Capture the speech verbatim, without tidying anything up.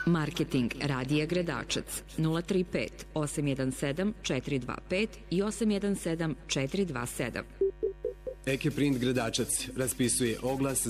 Marketing Radija Gredačac nula tri pet osam jedan sedam četiri dva pet i osam jedan sedam četiri dva sedam. Eke Print Gredačac raspisuje oglas